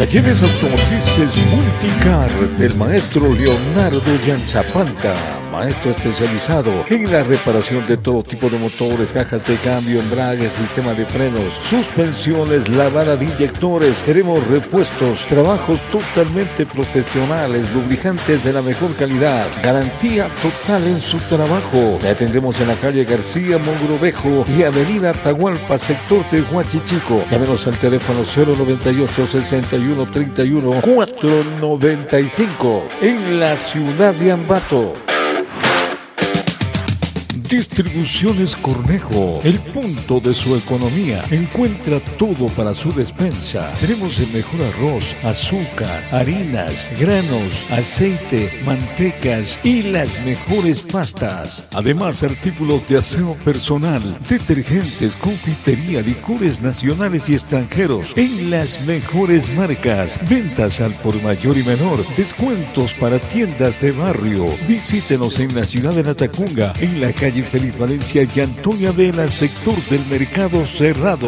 Talleres Automotrices Multicar del maestro Leonardo Yanzapanta, maestro especializado en la reparación de todo tipo de motores, cajas de cambio, embragues, sistema de frenos, suspensiones, lavada de inyectores. Tenemos repuestos, trabajos totalmente profesionales, lubricantes de la mejor calidad, garantía total en su trabajo. Le atendemos en la calle García Mogrovejo y avenida Atahualpa, sector de Huachichico. Llámenos al teléfono 098 61 31 495 en la ciudad de Ambato. Distribuciones Cornejo, el punto de su economía. Encuentra todo para su despensa. Tenemos el mejor arroz, azúcar, harinas, granos, aceite, mantecas y las mejores pastas. Además, artículos de aseo personal, detergentes, confitería, licores nacionales y extranjeros en las mejores marcas. Ventas al por mayor y menor. Descuentos para tiendas de barrio. Visítenos en la ciudad de Latacunga, en la calle Feliz Valencia y Antonia Vela, sector del Mercado Cerrado.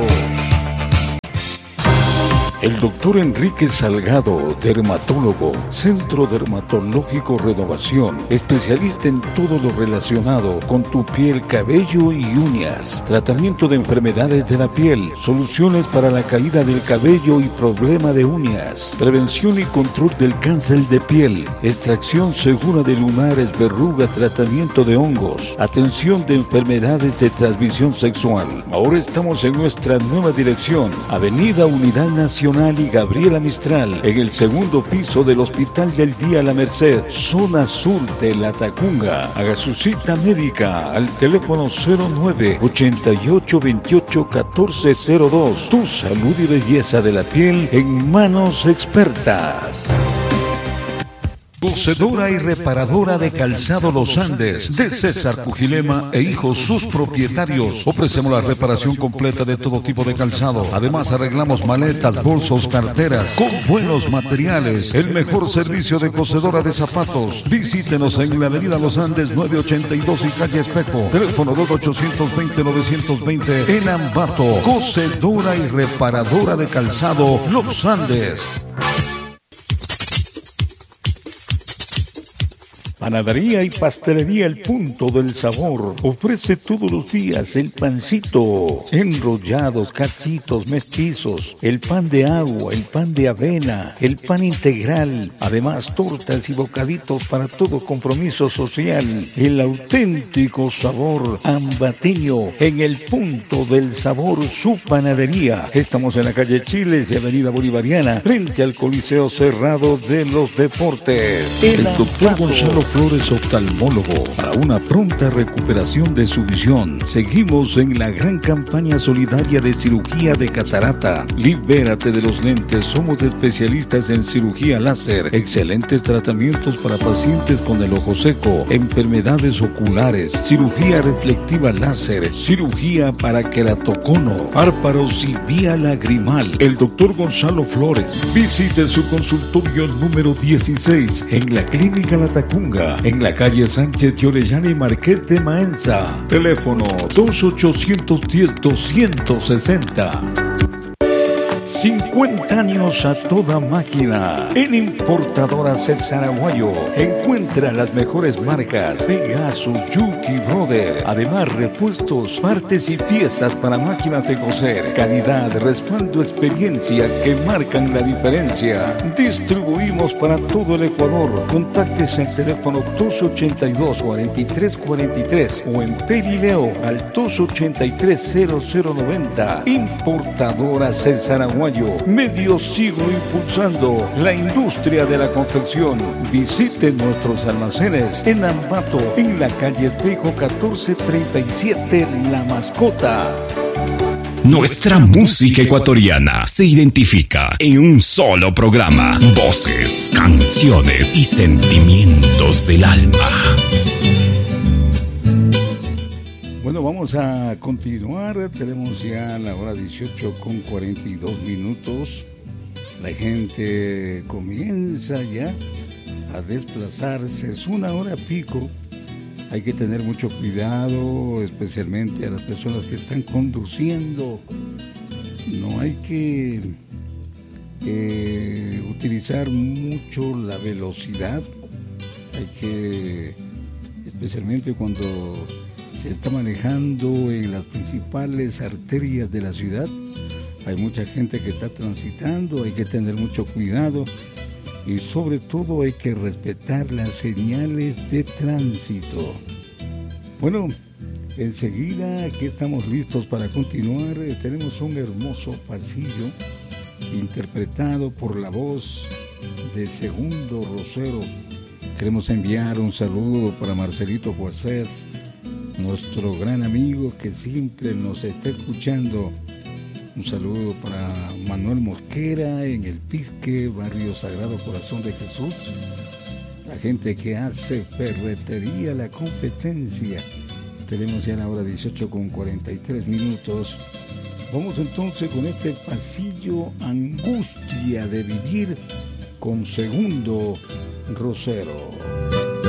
El doctor Enrique Salgado, dermatólogo, Centro Dermatológico Renovación, especialista en todo lo relacionado con tu piel, cabello y uñas, tratamiento de enfermedades de la piel, soluciones para la caída del cabello y problema de uñas, prevención y control del cáncer de piel, extracción segura de lunares, verrugas, tratamiento de hongos, atención de enfermedades de transmisión sexual. Ahora estamos en nuestra nueva dirección, Avenida Unidad Nacional y Gabriela Mistral, en el segundo piso del Hospital del Día La Merced, zona sur de Latacunga. Haga su cita médica al teléfono 09 88 28 14 02. Tu salud y belleza de la piel en manos expertas. Cocedora y reparadora de calzado Los Andes, de César Cujilema e hijos, sus propietarios. Ofrecemos la reparación completa de todo tipo de calzado. Además, arreglamos maletas, bolsos, carteras, con buenos materiales. El mejor servicio de cocedora de zapatos. Visítenos en la avenida Los Andes 982 y calle Espejo. Teléfono 2820-920 en Ambato. Cocedora y reparadora de calzado Los Andes. Panadería y Pastelería El Punto del Sabor ofrece todos los días el pancito, enrollados, cachitos, mestizos, el pan de agua, el pan de avena, el pan integral, además tortas y bocaditos para todo compromiso social. El auténtico sabor ambateño en El Punto del Sabor, su panadería. Estamos en la calle Chiles y avenida Bolivariana, frente al Coliseo Cerrado de los Deportes. El doctor Gonzalo Flores, oftalmólogo, para una pronta recuperación de su visión. Seguimos en la gran campaña solidaria de cirugía de catarata. Libérate de los lentes. Somos especialistas en cirugía láser. Excelentes tratamientos para pacientes con el ojo seco, enfermedades oculares, cirugía reflectiva láser, cirugía para queratocono, párpados y vía lagrimal. El doctor Gonzalo Flores. Visite su consultorio número 16 en la Clínica Latacunga, en la calle Sánchez de Orellana y Marqués de Maenza. Teléfono 2810-260. 50 años a toda máquina. En Importadora César Aguayo encuentra las mejores marcas: Pegasus, Yuki Brother. Además, repuestos, partes y piezas para máquinas de coser. Calidad, respaldo, experiencia que marcan la diferencia. Distribuimos para todo el Ecuador. Contáctese al teléfono 282-4343 o en Perileo al 283-0090. Importadora César Aguayo. Medio siglo impulsando la industria de la confección. Visite nuestros almacenes en Ambato, en la calle Espejo 1437, La Mascota. Nuestra música ecuatoriana se identifica en un solo programa. Voces, canciones y sentimientos del alma. Bueno, vamos a continuar. Tenemos ya la hora 18:42. La gente comienza ya a desplazarse. Es una hora pico. Hay que tener mucho cuidado, especialmente a las personas que están conduciendo. No hay que utilizar mucho la velocidad. Hay que, especialmente cuando se está manejando en las principales arterias de la ciudad, hay mucha gente que está transitando, hay que tener mucho cuidado y sobre todo hay que respetar las señales de tránsito. Bueno, enseguida aquí estamos listos para continuar. Tenemos un hermoso pasillo interpretado por la voz de Segundo Rosero. Queremos enviar un saludo para Marcelito Juárez, nuestro gran amigo que siempre nos está escuchando. Un saludo para Manuel Mosquera en El Pisque, Barrio Sagrado Corazón de Jesús. La gente que hace ferretería La Competencia. Tenemos ya la hora 18:43. Vamos entonces con este pasillo Angustia de Vivir con Segundo Rosero.